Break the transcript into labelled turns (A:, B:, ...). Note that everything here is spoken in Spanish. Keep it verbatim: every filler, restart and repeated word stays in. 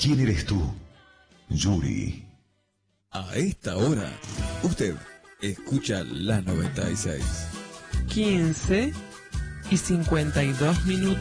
A: ¿Quién eres tú, Yuri?
B: A esta hora, usted escucha la noventa y seis.
C: quince y cincuenta y dos minutos.